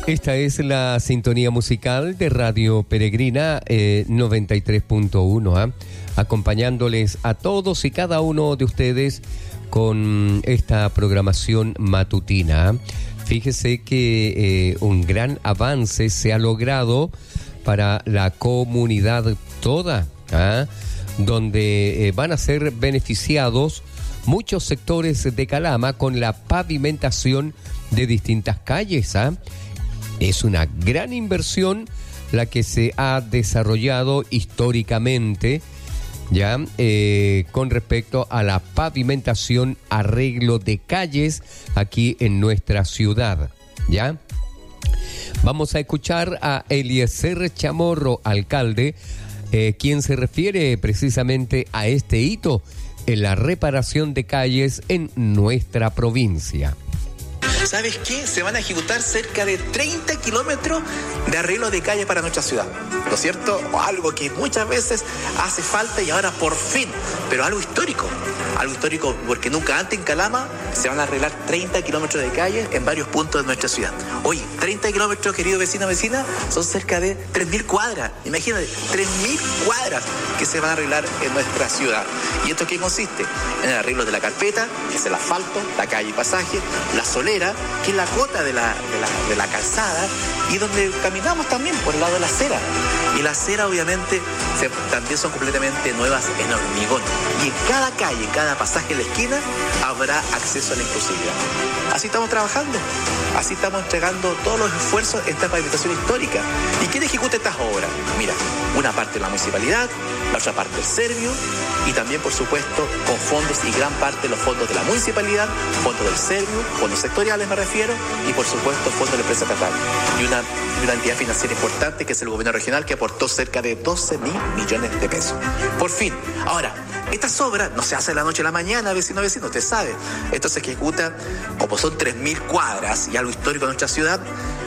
Esta es la sintonía musical de Radio Peregrina 93.1, acompañándoles a todos y cada uno de ustedes con esta programación matutina. Fíjese que un gran avance se ha logrado para la comunidad toda, donde van a ser beneficiados muchos sectores de Calama con la pavimentación de distintas calles. Es una gran inversión la que se ha desarrollado históricamente, con respecto a la pavimentación, arreglo de calles aquí en nuestra ciudad, Vamos a escuchar a Eliezer Chamorro, alcalde, quien se refiere precisamente a este hito en la reparación de calles en nuestra provincia. ¿Sabes qué? Se van a ejecutar cerca de 30 kilómetros de arreglo de calle para nuestra ciudad, ¿no es cierto? O algo que muchas veces hace falta y ahora por fin, pero algo histórico porque nunca antes en Calama se van a arreglar 30 kilómetros de calle en varios puntos de nuestra ciudad. Oye, 30 kilómetros, querido vecino, vecina, son cerca de 3.000 cuadras. Imagínate, 3.000 cuadras que se van a arreglar en nuestra ciudad. ¿Y esto qué consiste? En el arreglo de la carpeta, que es el asfalto, la calle y pasaje, la solera, que es la cota de la calzada, y donde caminamos también por el lado de la acera. Y la acera obviamente también son completamente nuevas en hormigón. Y en cada calle, en cada pasaje en la esquina, habrá acceso a la inclusividad. Así estamos trabajando, así estamos entregando todos los esfuerzos en esta pavimentación histórica. ¿Y quién ejecuta estas obras? Mira, una parte la municipalidad, la otra parte el Servio, y también, por supuesto, con fondos y gran parte de los fondos de la municipalidad, fondos del Servio, fondos sectoriales me refiero, y por supuesto fondos de la empresa estatal. Y una entidad financiera importante que es el gobierno regional, que aportó cerca de 12.000 millones de pesos. Por fin. Ahora, estas obras no se hacen de la noche a la mañana, vecino, usted sabe. Esto se ejecuta, como son 3.000 cuadras y algo histórico en nuestra ciudad,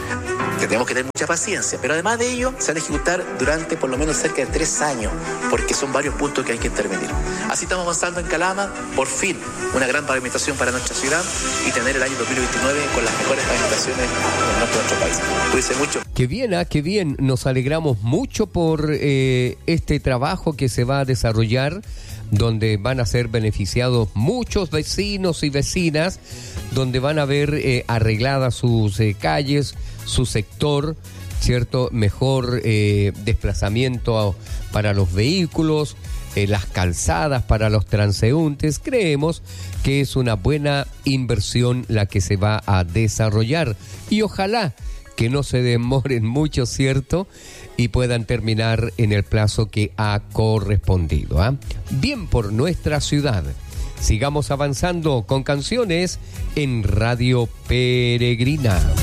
que tenemos que tener mucha paciencia, pero además de ello se van a ejecutar durante por lo menos cerca de 3 años, porque son varios puntos que hay que intervenir. Así estamos avanzando en Calama, por fin, una gran pavimentación para nuestra ciudad y tener el año 2029 con las mejores pavimentaciones en nuestro país. Cuídense mucho. Qué bien, nos alegramos mucho por este trabajo que se va a desarrollar, donde van a ser beneficiados muchos vecinos y vecinas, donde van a ver arregladas sus calles, su sector, ¿cierto? Mejor desplazamiento para los vehículos, las calzadas para los transeúntes. Creemos que es una buena inversión la que se va a desarrollar y ojalá que no se demoren mucho, ¿cierto? Y puedan terminar en el plazo que ha correspondido. Bien por nuestra ciudad. Sigamos avanzando con canciones en Radio Peregrina.